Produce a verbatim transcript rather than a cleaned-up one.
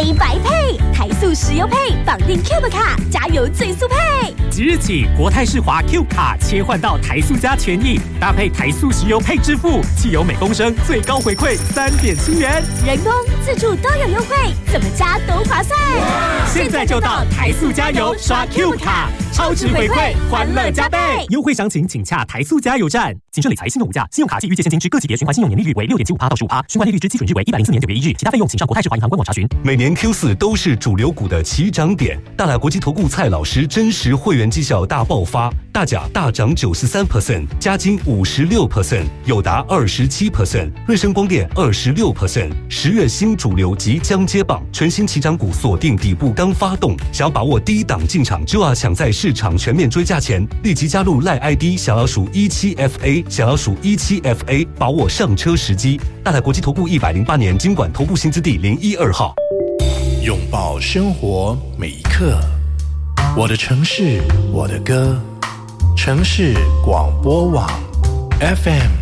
黑白配，台塑石油配，绑定 Cube 卡，加油最速配。 即日起，国泰世华 Q 卡切换到台塑加权益，搭配台塑石油配支付，汽油每公升最高回馈三点七元， 人工、自助都有优惠，怎么加都划算。 现在就到台塑加油刷 Q 卡，超值回馈，欢乐加倍。优惠详情请洽台塑加油站。谨慎理财，信用无价，信用卡及预借现金之各级别循环信用年利率为六点七五趴到十五趴，循环利率之基准日为一百零四年九月一日，其他费用请上国泰世华银行官网查询。 每年 Q 四都是主流股的起涨点，大雅国际投顾蔡老师真实会员绩效大爆发，大甲大涨 百分之九十三， 嘉金 百分之五十六， 友达 百分之二十七， 瑞声光电 百分之二十六。十月新主流即将接棒，全新起涨股锁定底部刚发动，想要把握低档进场，就要抢在市场全面追价前，立即加入赖 I D 小老鼠 一七 F A 小老鼠 一七 F A， 把握上车时机。大雅国际投顾一百零八年金管投顾新字第零一二号。 拥抱生活每一刻，我的城市，我的歌，城市广播网 F M